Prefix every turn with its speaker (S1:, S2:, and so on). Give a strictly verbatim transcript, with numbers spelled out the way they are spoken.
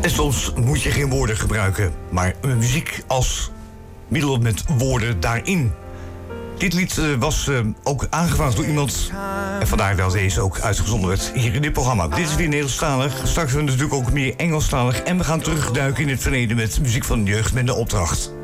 S1: En soms moet je geen woorden gebruiken, maar muziek als middel met woorden daarin. Dit lied uh, was uh, ook aangevraagd door iemand. En vandaar dat deze ook uitgezonden werd hier in dit programma. Dit is weer Nederlandstalig. Straks hebben we natuurlijk ook meer Engelstalig. En we gaan terugduiken in het verleden met muziek van de jeugd met de opdracht.